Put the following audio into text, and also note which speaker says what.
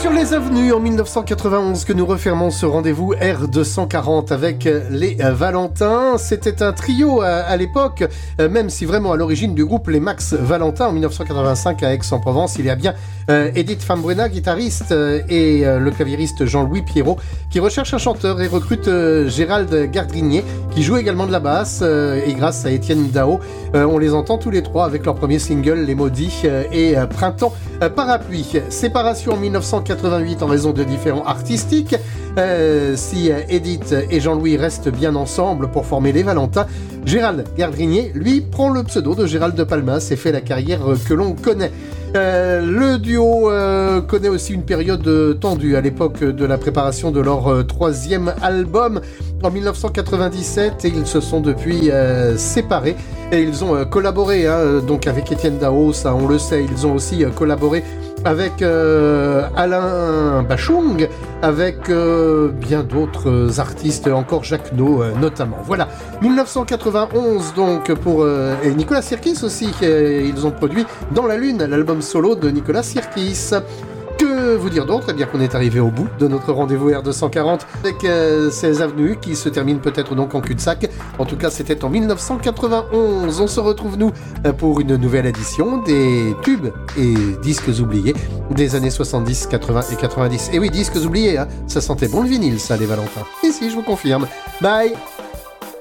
Speaker 1: sur les avenues en 1991 que nous refermons ce rendez-vous R240 avec les Valentins. C'était un trio à l'époque, même si vraiment à l'origine du groupe les Max Valentin en 1985 à Aix-en-Provence, il y a bien Edith Fambrena, guitariste, et le claviériste Jean-Louis Pierrot qui recherche un chanteur et recrute Gérald Gardrinier qui joue également de la basse, et grâce à Étienne Dao, on les entend tous les trois avec leur premier single Les Maudits et Printemps Parapluie. Séparation en 1988 en raison de différends artistiques. Si Edith et Jean-Louis restent bien ensemble pour former les Valentins, Gérald Gardrinier, lui, prend le pseudo de Gérald de Palmas et fait la carrière que l'on connaît. Le duo connaît aussi une période tendue à l'époque de la préparation de leur troisième album en 1997 et ils se sont depuis séparés et ils ont collaboré donc avec Étienne Dao, ça on le sait, ils ont aussi collaboré avec Alain Bachung, avec bien d'autres artistes, encore Jacques No notamment. Voilà, 1991 donc pour et Nicolas Sirkis aussi, ils ont produit Dans la Lune, l'album solo de Nicolas Sirkis. Que vous dire d'autre? Eh bien qu'on est arrivé au bout de notre rendez-vous R240 avec ces avenues qui se terminent peut-être donc en cul-de-sac. En tout cas, c'était en 1991. On se retrouve, nous, pour une nouvelle édition des tubes et disques oubliés des années 70, 80 et 90. Et oui, disques oubliés, hein, ça sentait bon le vinyle, ça, les Valentins. Ici, je vous confirme. Bye!